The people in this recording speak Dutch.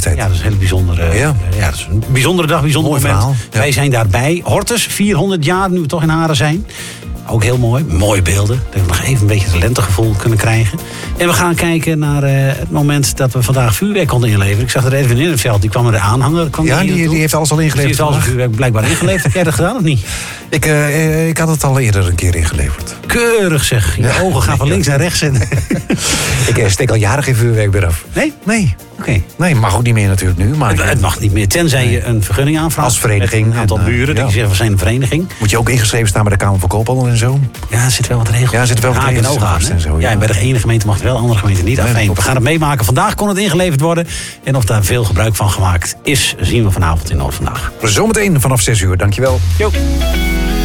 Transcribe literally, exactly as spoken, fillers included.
leeftijd. Ja, dat is een hele bijzondere, ja. Ja, dat is een bijzondere dag, bijzonder Mooi moment. verhaal, ja. Wij zijn daarbij. Hortus, vierhonderd jaar, nu we toch in Haren zijn. Ook heel mooi. Mooie beelden. Dat we nog even een beetje het lentegevoel kunnen krijgen. En we gaan kijken naar uh, het moment dat we vandaag vuurwerk konden inleveren. Ik zag er even in het veld. Die kwam er de aanhanger. Kwam Ja, die, die heeft alles al ingeleverd. Die heeft alles vuurwerk blijkbaar ingeleverd. Heb jij dat gedaan of niet? Ik, uh, ik had het al eerder een keer ingeleverd. Keurig zeg. Je ja. ogen gaan van links naar rechts. En ik uh, steek al jaren geen vuurwerk meer af. Nee? Nee. Oké. Okay. Nee, mag ook niet meer natuurlijk nu. Maar het, het mag niet meer, tenzij nee. je een vergunning aanvraagt. Als vereniging. Met een aantal en, buren, uh, die ja. zeggen we zijn een vereniging. Moet je ook ingeschreven staan bij de Kamer van Koophandel en zo? Ja, er zit wel wat regels. Ja, er zit wel wat regels en ogen aan. En zo, ja. ja, en bij de ene gemeente mag het wel, de andere gemeente niet. Afijn, nee, we gaan het meemaken. Vandaag kon het ingeleverd worden. En of daar veel gebruik van gemaakt is, zien we vanavond in Noord Vandaag. Zometeen vanaf zes uur, dankjewel. Jo.